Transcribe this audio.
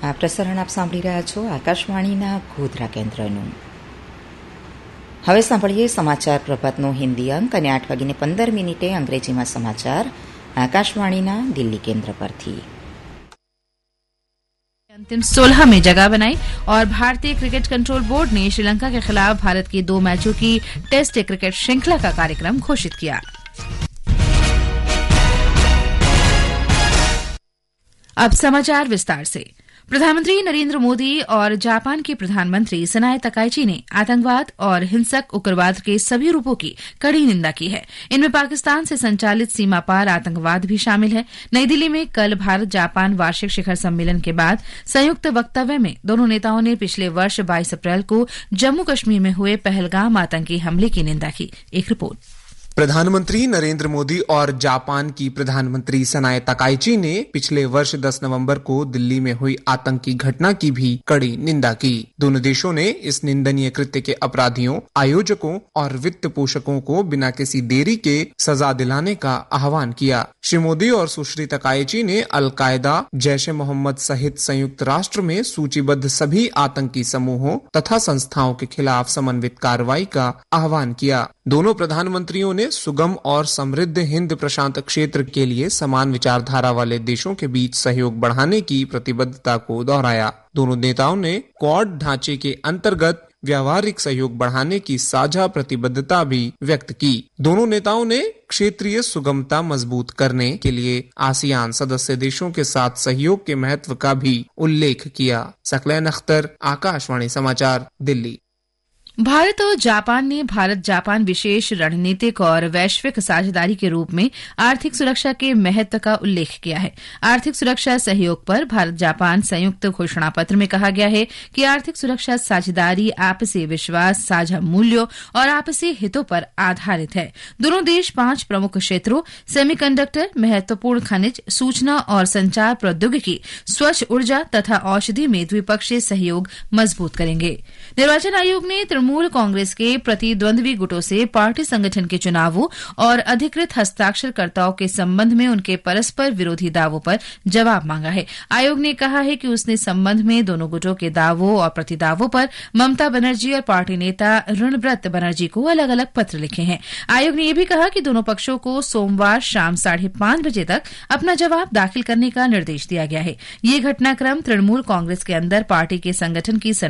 આ પ્રસારણ આપ સાંભળી રહ્યા છો આકાશવાણીના ગોધરા કેન્દ્રનું. હવે સાંભળીએ સમાચાર પ્રભાતનો હિન્દી અંક અને 8:15 અંગ્રેજીમાં સમાચાર આકાशवाणीના दिल्ली केंद्र परथी. अंतिम 16 में जगह बनाई और भारतीय क्रिकेट कंट्रोल बोर्ड ने श्रीलंका के खिलाफ भारत की 2 मैचों की टेस्ट क्रिकेट श्रृंखला का कार्यक्रम घोषित किया. अब समाचार विस्तार से. प्रधानमंत्री नरेंद्र मोदी और जापान के प्रधानमंत्री सनाए तकाइची ने आतंकवाद और हिंसक उग्रवाद के सभी रूपों की कड़ी निंदा की है. इनमें पाकिस्तान से संचालित सीमा पार आतंकवाद भी शामिल है. नई दिल्ली में कल भारत जापान वार्षिक शिखर सम्मेलन के बाद संयुक्त वक्तव्य में दोनों नेताओं ने पिछले वर्ष 22 अप्रैल को जम्मू कश्मीर में हुए पहलगाम आतंकी हमले की निंदा की. एक रिपोर्ट. प्रधानमंत्री नरेंद्र मोदी और जापान की प्रधानमंत्री सनाए तकाइची ने पिछले वर्ष 10 नवंबर को दिल्ली में हुई आतंकी घटना की भी कड़ी निंदा की. दोनों देशों ने इस निंदनीय कृत्य के अपराधियों, आयोजकों और वित्त पोषकों को बिना किसी देरी के सजा दिलाने का आह्वान किया. श्री मोदी और सुश्री तकाइची ने अल-कायदा, जैश ए मोहम्मद सहित संयुक्त राष्ट्र में सूचीबद्ध सभी आतंकी समूहों तथा संस्थाओं के खिलाफ समन्वित कार्रवाई का आह्वान किया. दोनों प्रधानमंत्रियों ने सुगम और समृद्ध हिंद प्रशांत क्षेत्र के लिए समान विचारधारा वाले देशों के बीच सहयोग बढ़ाने की प्रतिबद्धता को दोहराया. दोनों नेताओं ने क्वाड ढांचे के अंतर्गत व्यावहारिक सहयोग बढ़ाने की साझा प्रतिबद्धता भी व्यक्त की. दोनों नेताओं ने क्षेत्रीय सुगमता मजबूत करने के लिए आसियान सदस्य देशों के साथ सहयोग के महत्व का भी उल्लेख किया. सकलैन अख्तर, आकाशवाणी समाचार, दिल्ली. भारत और जापान ने भारत जापान विशेष रणनीतिक और वैश्विक साझेदारी के रूप में आर्थिक सुरक्षा के महत्व का उल्लेख किया है. आर्थिक सुरक्षा सहयोग पर भारत जापान संयुक्त घोषणा पत्र में कहा गया है कि आर्थिक सुरक्षा साझेदारी आपसी विश्वास, साझा मूल्यों और आपसी हितों पर आधारित है. दोनों देश 5 प्रमुख क्षेत्रों सेमीकंडक्टर, महत्वपूर्ण खनिज, सूचना और संचार प्रौद्योगिकी, स्वच्छ ऊर्जा तथा औषधि में द्विपक्षीय सहयोग मजबूत करेंगे. निर्वाचन आयोग ने तृणमूल कांग्रेस के प्रतिद्वंद्वी गुटों से पार्टी संगठन के चुनावों और अधिकृत हस्ताक्षरकर्ताओं के संबंध में उनके परस्पर विरोधी दावों पर जवाब मांगा है. आयोग ने कहा है कि उसने संबंध में दोनों गुटों के दावों और प्रतिदावों पर ममता बनर्जी और पार्टी नेता ऋणव्रत बनर्जी को अलग अलग पत्र लिखे हैं. आयोग ने यह भी कहा कि दोनों पक्षों को सोमवार शाम 5:30 बजे तक अपना जवाब दाखिल करने का निर्देश दिया गया है. ये घटनाक्रम तृणमूल कांग्रेस के अंदर पार्टी के संगठन की